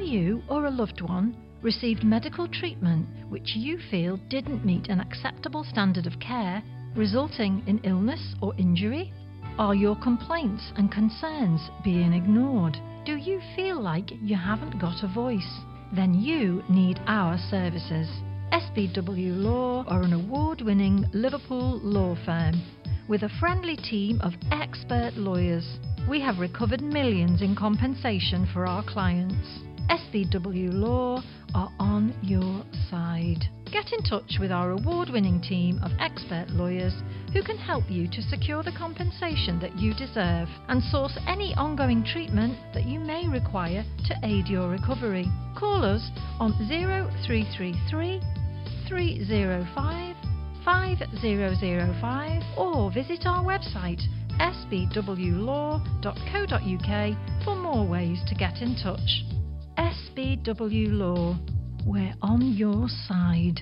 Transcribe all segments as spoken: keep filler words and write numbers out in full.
you or a loved one received medical treatment which you feel didn't meet an acceptable standard of care, resulting in illness or injury? Are your complaints and concerns being ignored? Do you feel like you haven't got a voice? Then you need our services. S B W Law are an award-winning Liverpool law firm with a friendly team of expert lawyers. We have recovered millions in compensation for our clients. S B W Law are on your side. Get in touch with our award-winning team of expert lawyers who can help you to secure the compensation that you deserve and source any ongoing treatment that you may require to aid your recovery. Call us on zero three three three, three zero five, five zero zero five or visit our website s b w law dot co dot u k for more ways to get in touch. S B W Law, we're on your side.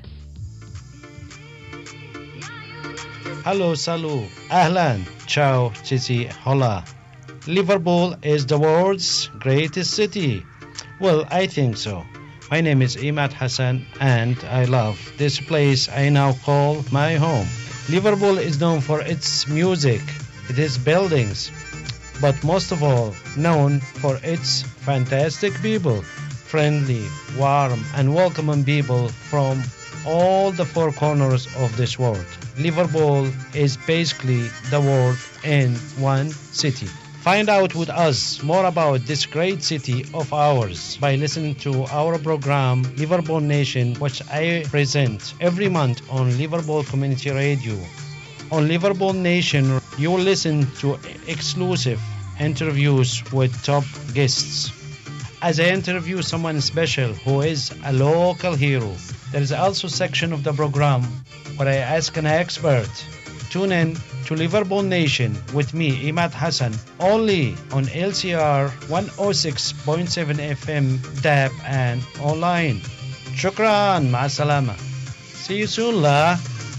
Hello, salut, ahlan, ciao, titi, hola. Liverpool is the world's greatest city. Well, I think so. My name is Imad Hassan and I love this place I now call my home. Liverpool is known for its music, its buildings, but most of all known for its fantastic people, friendly, warm and welcoming people from all the four corners of this world. Liverpool is basically the world in one city. Find out with us more about this great city of ours by listening to our program Liverpool Nation, which I present every month on Liverpool Community Radio. On Liverpool Nation, you will listen to exclusive interviews with top guests. As I interview someone special who is a local hero, there is also a section of the program where I ask an expert. Tune in to Liverpool Nation with me, Imad Hassan, only on L C R one oh six point seven F M, D A B and online. Shukran, ma'a salama. See you soon, la.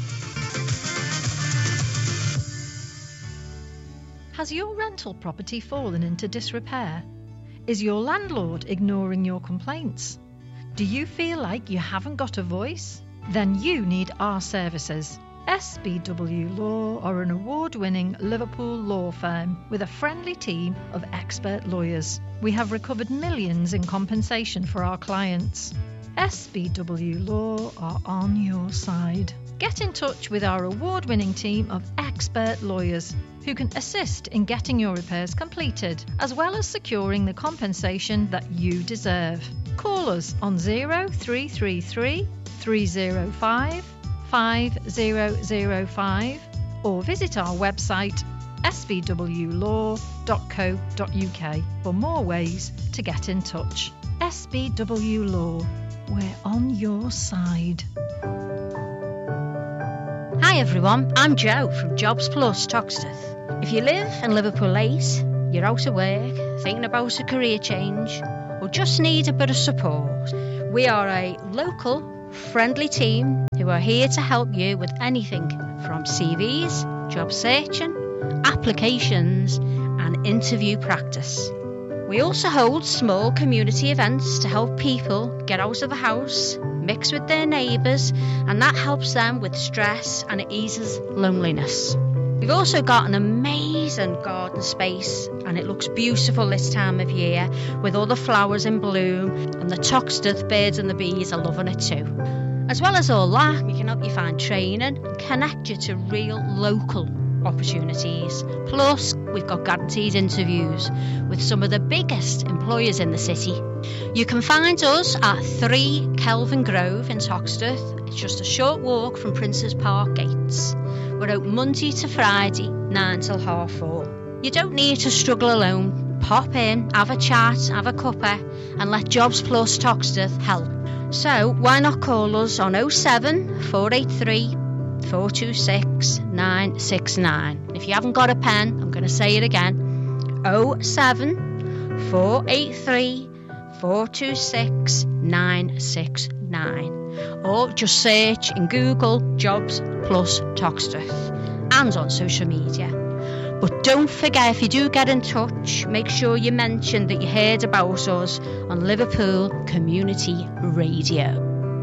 Has your rental property fallen into disrepair? Is your landlord ignoring your complaints? Do you feel like you haven't got a voice? Then you need our services. S B W Law are an award-winning Liverpool law firm with a friendly team of expert lawyers. We have recovered millions in compensation for our clients. S B W Law are on your side. Get in touch with our award-winning team of expert lawyers who can assist in getting your repairs completed, as well as securing the compensation that you deserve. Call us on zero three three three, three zero five, five zero zero five or visit our website s b w law dot co dot u k for more ways to get in touch. S B W Law, we're on your side. Hi everyone, I'm Jo from Jobs Plus Toxteth. If you live in Liverpool eight, you're out of work, thinking about a career change, or just need a bit of support, we are a local, friendly team who are here to help you with anything from C Vs, job searching, applications and interview practice. We also hold small community events to help people get out of the house, mix with their neighbours, and that helps them with stress and it eases loneliness. We've also got an amazing garden space and it looks beautiful this time of year with all the flowers in bloom, and the Toxteth birds and the bees are loving it too. As well as all that, we can help you find training and connect you to real local opportunities. Plus, we've got guaranteed interviews with some of the biggest employers in the city. You can find us at three Kelvin Grove in Toxteth. It's just a short walk from Princes Park gates. We're open Monday to Friday, nine till half four. You don't need to struggle alone. Pop in, have a chat, have a cuppa, and let Jobs Plus Toxteth help. So why not call us on oh seven, four eight three, four two six, nine six nine. If you haven't got a pen, I'm going to say it again. oh seven, four eight three, four two six, nine six nine. Or just search in Google Jobs Plus Toxteth and on social media. But don't forget, if you do get in touch, make sure you mention that you heard about us on Liverpool Community Radio.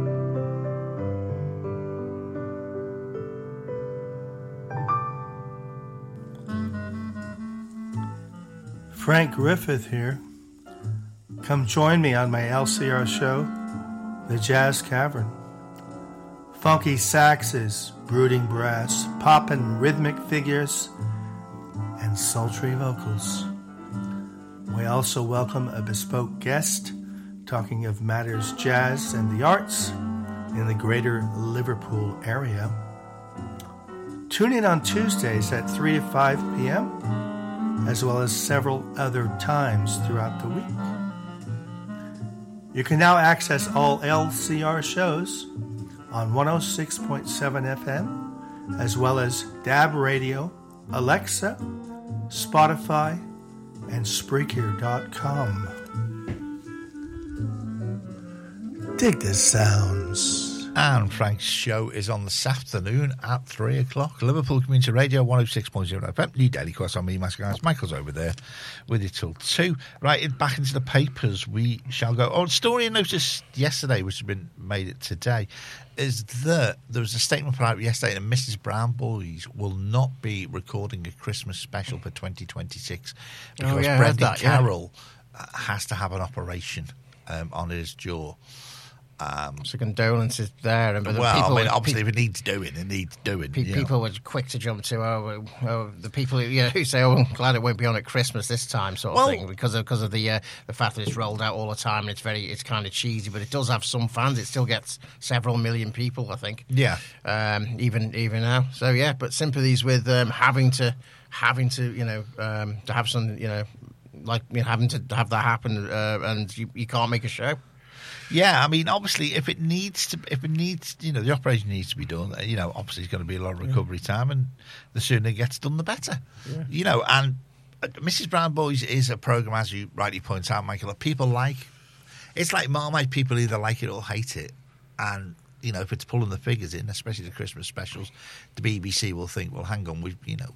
Frank Griffith here. Come join me on my L C R show, The Jazz Cavern. Funky saxes, brooding brass, poppin' rhythmic figures, and sultry vocals. We also welcome a bespoke guest talking of matters jazz and the arts in the greater Liverpool area. Tune in on Tuesdays at three to five p.m., as well as several other times throughout the week. You can now access all L C R shows on one oh six point seven F M, as well as D A B Radio, Alexa, Spotify, and Spreaker dot com. Dig the sounds. And Frank's show is on this afternoon at three o'clock. Liverpool Community Radio, one oh six point oh F M. New Daily Quest on me, Mascars. Michael's over there with you till two. Right, back into the papers we shall go. Oh, a story I noticed yesterday, which has been made it today, is that there was a statement put out yesterday that Missus Brown Boys will not be recording a Christmas special for twenty twenty-six because oh, yeah, Brendan that, yeah. Carroll has to have an operation um, on his jaw. Um, so condolences there. And well, people, I mean, obviously, pe- if it needs doing, it needs doing. Pe- people know. were quick to jump to, oh, oh the people who, you know, who say, oh, I'm glad it won't be on at Christmas this time, sort of well, thing, because of because of the uh, the fact that it's rolled out all the time and it's very it's kind of cheesy, but it does have some fans. It still gets several million people, I think. Yeah. Um, even even now. So yeah, but sympathies with um, having to having to you know um, to have some you know like you know, having to have that happen uh, and you, you can't make a show. Yeah, I mean, obviously, if it needs to, if it needs, you know, the operation needs to be done. You know, obviously, it's going to be a lot of recovery yeah. time, and the sooner it gets done, the better. Yeah. You know, and uh, Missus Brown Boys is a program, as you rightly point out, Michael, that people like. It's like Marmite. People either like it or hate it, and you know, if it's pulling the figures in, especially the Christmas specials, the B B C will think, well, hang on, we've you know,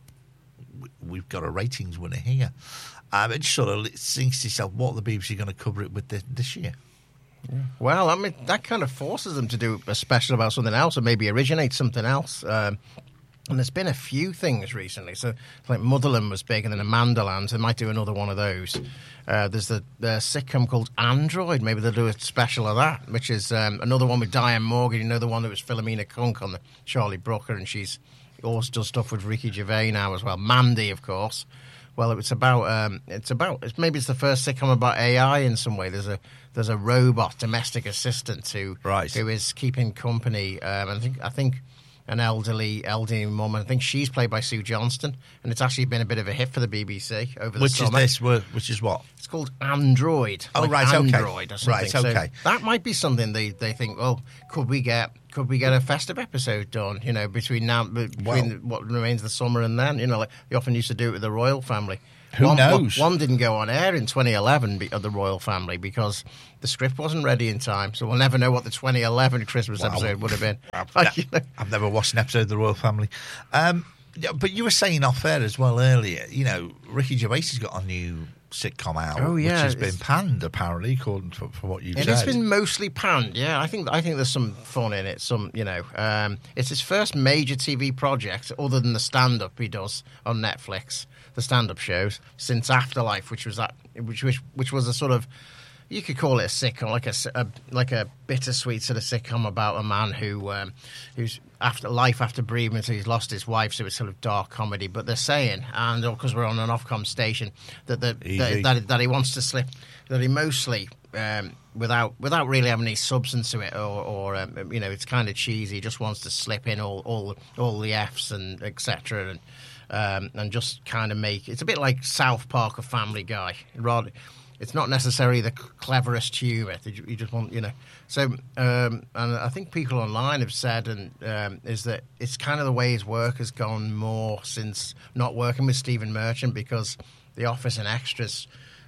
we, we've got a ratings winner here. Um, it just sort of thinks to yourself, what are the B B C going to cover it with this, this year? Yeah. Well, I mean, that kind of forces them to do a special about something else or maybe originate something else. Um, and there's been a few things recently. So, like Motherland was big, and then Amandaland. They might do another one of those. Uh, there's the, the sitcom called Android. Maybe they'll do a special of that, which is um, another one with Diane Morgan. You know, the one that was Philomena Kunk on the Charlie Brooker, and she's also does stuff with Ricky Gervais now as well. Mandy, of course. Well, it's about um, it's about it's, maybe it's the first sitcom about A I in some way. There's a there's a robot domestic assistant who right. who is keeping company. Um, I think I think an elderly elderly mum. I think she's played by Sue Johnston, and it's actually been a bit of a hit for the B B C over the which summer. Which is this? Which is what? It's called Android. Oh like right, Android okay. or something. Right, okay. So that might be something they, they think. Well, could we get could we get a festive episode done? You know, between now between well, what remains the summer and then. You know, like they often used to do it with the royal family. Who one, knows? One, one didn't go on air in twenty eleven of the royal family because the script wasn't ready in time. So we'll never know what the twenty eleven Christmas well, episode would have been. I've, like, you know. I've never watched an episode of the royal family. Um, but you were saying off air as well earlier, you know, Ricky Gervais has got a new sitcom out, oh, yeah, which has been panned apparently, according to for what you've it said. It's been mostly panned. Yeah, I think I think there's some fun in it. Some, you know, um, it's his first major T V project other than the stand-up he does on Netflix, the stand-up shows since Afterlife, which was that, which which which was a sort of, you could call it a sitcom, like a, a like a bittersweet sort of sitcom about a man who um, who's after life after bereavement, so he's lost his wife, so it's sort of dark comedy. But they're saying, and because we're on an Ofcom station, that the, that, that that he wants to slip, that he mostly um, without without really having any substance to it, or, or um, you know, it's kind of cheesy. He just wants to slip in all all all the Fs and et cetera and um, and just kind of make it's a bit like South Park or Family Guy, rather. It's not necessarily the cleverest humour. You just want, you know. So, um, and I think people online have said, and um, is that it's kind of the way his work has gone more since not working with Stephen Merchant, because The Office and Extras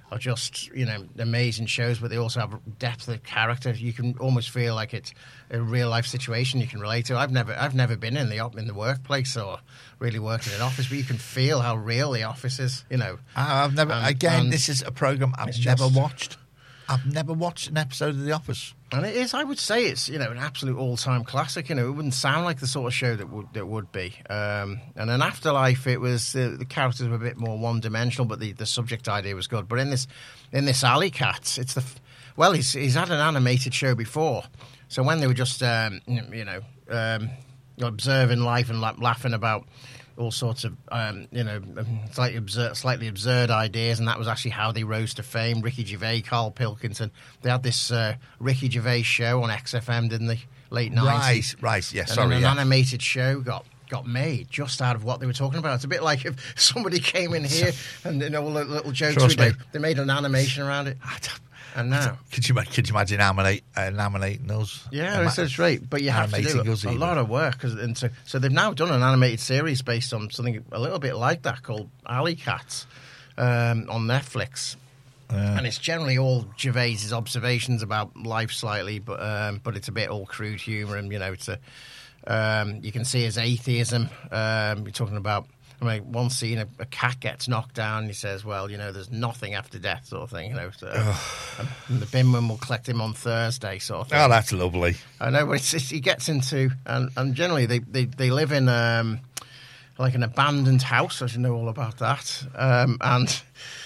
are just, you know, amazing shows, but they also have depth of character. You can almost feel like it's a real life situation you can relate to. I've never, I've never been in the op- in the workplace or really worked in an office, but you can feel how real the office is. You know, I've never. And- again, and this is a program I've it's never just- watched. I've never watched an episode of The Office. And it is, I would say, it's, you know, an absolute all-time classic. You know, it wouldn't sound like the sort of show that would that would be. Um, and in Afterlife, it was uh, the characters were a bit more one-dimensional, but the, the subject idea was good. But in this in this Alley Cats, it's the f- well, he's he's had an animated show before, so when they were just um, you know um, observing life and la- laughing about all sorts of, um, you know, slightly absurd, slightly absurd ideas, and that was actually how they rose to fame. Ricky Gervais, Carl Pilkington, they had this uh, Ricky Gervais show on X F M, didn't they? Late nineties. Right, right, yeah, and sorry, then an yeah. animated show got got made just out of what they were talking about. It's a bit like if somebody came in here and, you know, all the little jokes we Trust do, me. they made an animation around it. And now... Could you, could you imagine animate, uh, nominating us? Yeah, Ima- it's, it's right, but you have to animating do us a, a even. lot of work. 'Cause, and so, so they've now done an animated series based on something a little bit like that called Alley Cats um, on Netflix. And it's generally all Gervais's observations about life slightly, but um, but it's a bit all crude humour, and, you know, it's a um, you can see his atheism. Um, you're talking about, I mean, one scene, a, a cat gets knocked down, and he says, well, you know, there's nothing after death, sort of thing, you know. So, and the binman will collect him on Thursday, sort of thing. Oh, that's lovely. I know, but it's, it's, he gets into, and, and generally they, they, they live in um, like an abandoned house, as you know all about that, um, and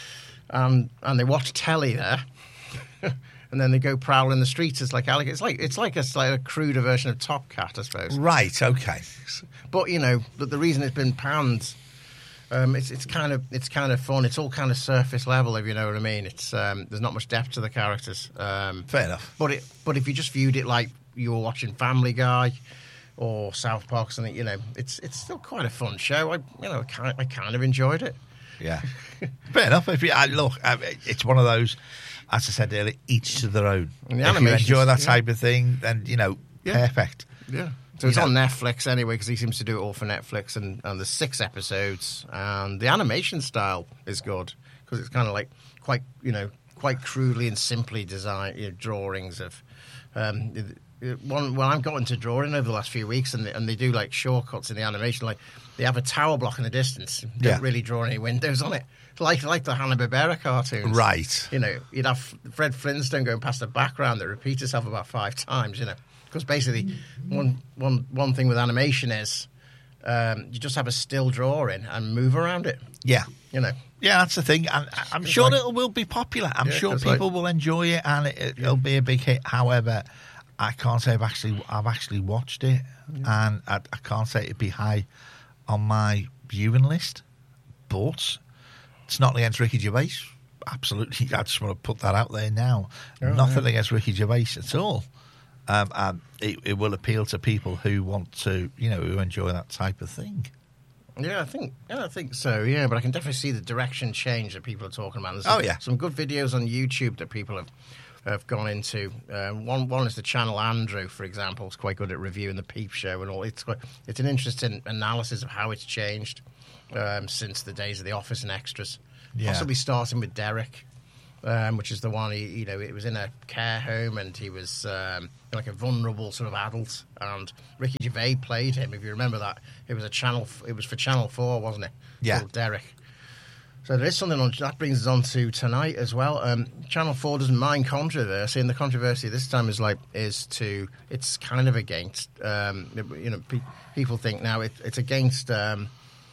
and and they watch telly there, and then they go prowling the streets. It's like alligators. It's like it's like a, it's like a cruder version of Top Cat, I suppose. Right, okay. But you know, but the reason it's been panned, um, it's it's kind of it's kind of fun. It's all kind of surface level, if you know what I mean. It's um, there's not much depth to the characters. Um, Fair enough. But it but if you just viewed it like you were watching Family Guy or South Park, or something, you know, it's it's still quite a fun show. I you know I kind I kind of enjoyed it. Yeah. Fair enough. If you, I, look, I, it's one of those, as I said earlier, each to their own. And the If you animation's- enjoy that yeah. type of thing, then, you know, Yeah. perfect. Yeah. So it's You know- on Netflix anyway, because he seems to do it all for Netflix, and, and there's six episodes, and the animation style is good, because it's kind of like quite, you know, quite crudely and simply designed, you know, drawings of... Um, it- it- one, well, I've got into drawing over the last few weeks, and they, and they do like shortcuts in the animation, like they have a tower block in the distance, don't Yeah. really draw any windows on it, like like the Hanna-Barbera cartoons. Right. You know, you'd have Fred Flintstone going past the background that repeats itself about five times, you know. Because basically, one, one, one thing with animation is um, you just have a still drawing and move around it, Yeah. you know. Yeah, that's the thing. And I- I'm It's sure like- it will be popular. I'm Yeah, sure it's people like- will enjoy it, and it, it'll be a big hit. However, I can't say I've actually I've actually watched it, and I, I can't say it'd be high on my viewing list. But it's not against Ricky Gervais. Absolutely, I just want to put that out there now. Oh, Nothing yeah. against Ricky Gervais at all. Um, and it, it will appeal to people who want to, you know, who enjoy that type of thing. Yeah, I think yeah, I think so. Yeah, but I can definitely see the direction change that people are talking about. There's Oh, some, yeah. some good videos on YouTube that people have have gone into. Uh, one one is the channel Andrew, for example. It's quite good at reviewing the Peep Show and all. It's quite, it's an interesting analysis of how it's changed um, since the days of The Office and Extras. Yeah. Possibly starting with Derek, um, which is the one he, you know, it was in a care home and he was um, like a vulnerable sort of adult. And Ricky Gervais played him. If you remember that, it was a channel. It was for Channel Four, wasn't it? Yeah. Called Derek. So there is something on that brings us on to tonight as well. Um, Channel Four doesn't mind controversy, and the controversy this time is like is to it's kind of against. Um, you know, pe- people think now it, it's against. Um,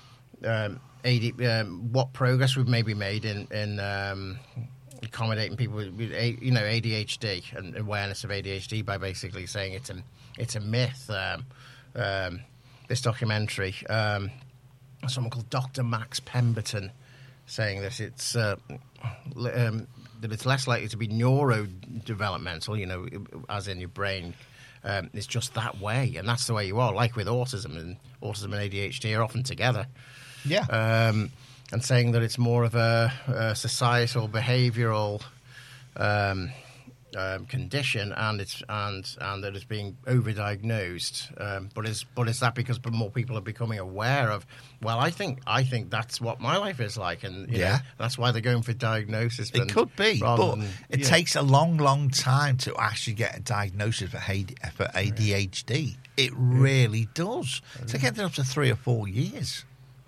um, A D, um, what progress we've maybe made in in um, accommodating people with, with a, you know A D H D and awareness of A D H D by basically saying it's a it's a myth. Um, um, this documentary, um, someone called Doctor Max Pemberton, saying that it's uh, li- um, that it's less likely to be neurodevelopmental, you know, as in your brain. Um, it's just that way, and that's the way you are. Like with autism, and autism and A D H D are often together. Yeah. Um, and saying that it's more of a, a societal, behavioural um, um, condition, and it's and and that it's being overdiagnosed. Um, but is but is that because more people are becoming aware of? Well, I think I think that's what my life is like, and you Yeah. know, that's why they're going for diagnosis. It than- could be, rather but than- it yeah. takes a long, long time to actually get a diagnosis for A D- for A D H D. It really does. To get it up to three or four years.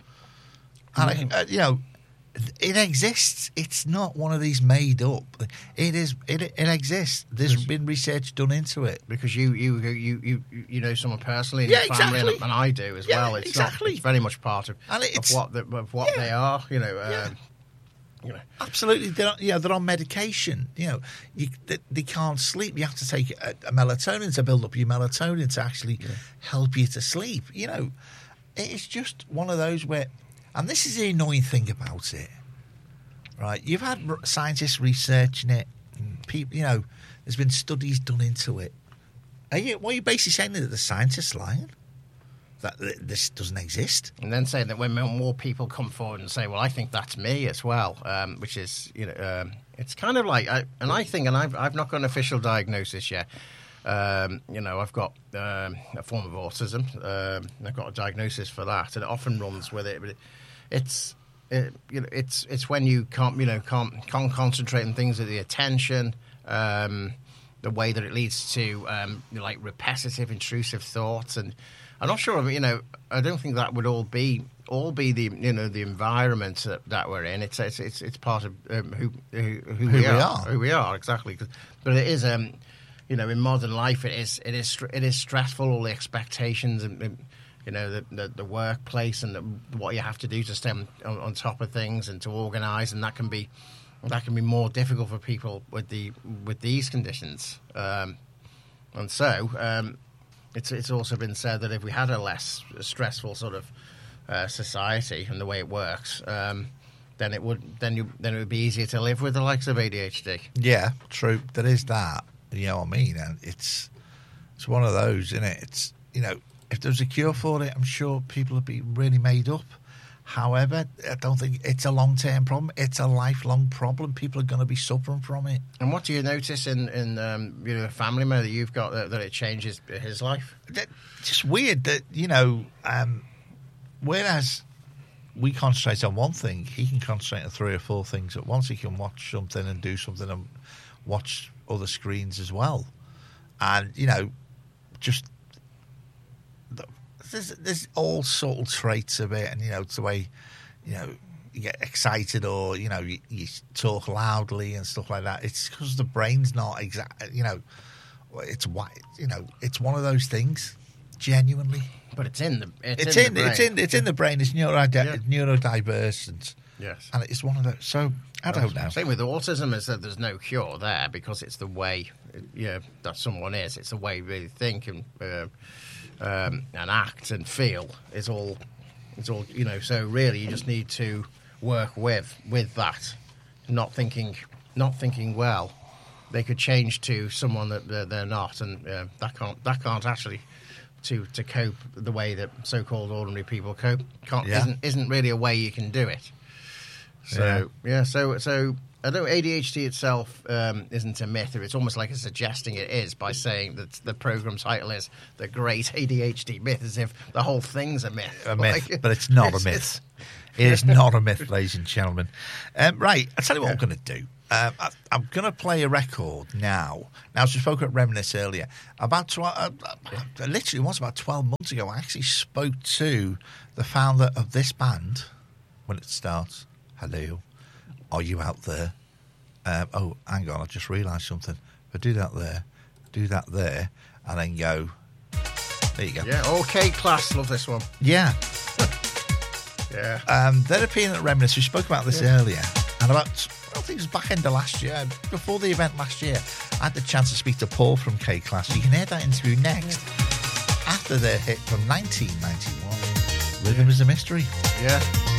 And, uh, you know, it exists. It's not one of these made up. It is. It, it exists. There's been research done into it. Because you you you you you know someone personally in Yeah, your family, exactly. and, and I do as Yeah, well. It's exactly. not, it's very much part of, And it's- of what the, of what yeah. they are. You know, Yeah. um, you know. Absolutely, they're on, yeah, they're on medication. You know, you, they, they can't sleep. You have to take a, a melatonin to build up your melatonin to actually help you to sleep. You know, it's just one of those where, and this is the annoying thing about it, right? You've had r- scientists researching it. And people, you know, there's been studies done into it. Are you, what are you basically saying, that the scientists lying? That th- this doesn't exist? And then saying that when more people come forward and say, "Well, I think that's me as well," um, which is, you know, um, it's kind of like, I, and I think, and I've I've not got an official diagnosis yet. Um, you know, I've got um, a form of autism. Um, I've got a diagnosis for that, and it often runs with it. But it, it's it, you know, it's it's when you can't, you know, can't can't concentrate on things with the attention. Um, the way that it leads to um, like repetitive, intrusive thoughts, and I'm not sure. You know, I don't think that would all be all be the you know the environment that, that we're in. It's it's it's, it's part of um, who, who who Who we we are, are. who we are exactly. But it is um you know in modern life it is it is str- it is stressful, all the expectations and. and you know, the, the, the workplace and the, what you have to do to stay on, on top of things and to organise, and that can be that can be more difficult for people with the with these conditions. Um, and so, um, it's it's also been said that if we had a less stressful sort of uh, society and the way it works, um, then it would then you then it would be easier to live with the likes of A D H D. Yeah, true. There is that. You know what I mean? And it's it's one of those, isn't it? It's, you know, if there was a cure for it, I'm sure people would be really made up. However, I don't think it's a long-term problem. It's a lifelong problem. People are going to be suffering from it. And what do you notice in in um, you know a family member that you've got that, that it changes his life? It's just weird that, you know, um, whereas we concentrate on one thing, he can concentrate on three or four things at once. He can watch something and do something and watch other screens as well. And, you know, just... There's, there's all subtle traits of it, and you know, it's the way, you know, you get excited or you know you, you talk loudly and stuff like that. It's because the brain's not exact. You know, it's white. You know, it's one of those things. Genuinely, But it's in the it's, it's, in, in, the it's in it's in the brain. It's neurodi- Yeah. neurodiverse, and yes. and it's one of those. So I don't know. Same with autism is that there's no cure there because it's the way you know, that someone is. It's the way they think and uh, um, and act and feel. It's all it's all you know. So really, you just need to work with with that. Not thinking, not thinking. Well, they could change to someone that they're, they're not, and uh, that can't that can't actually. To, to cope the way that so-called ordinary people cope can't, Yeah. isn't isn't really a way you can do it. So yeah, so so although A D H D itself um, isn't a myth, or it's almost like it's suggesting it is by saying that the program title is "The Great A D H D Myth," as if the whole thing's a myth. A myth, Like, but it's not a it's- myth. It is not a myth, ladies and gentlemen. Um, right, I'll tell you what I'm going to do. Um, I, I'm going to play a record now. Now, as we spoke at Reminisce earlier, about tw- uh, uh, literally it was about twelve months ago, I actually spoke to the founder of this band when it starts. Hello, are you out there? Um, oh, hang on, I just realised something. If I do that there, do that there, and then go. There you go. Yeah, okay, class, love this one. Yeah. Yeah, Um, they're appearing at Reminisce. We spoke about this earlier. And about, I think it was back end of last year, before the event last year, I had the chance to speak to Paul from K-Class. You can hear that interview next, after their hit from nineteen ninety-one, Rhythm is a Mystery. yeah.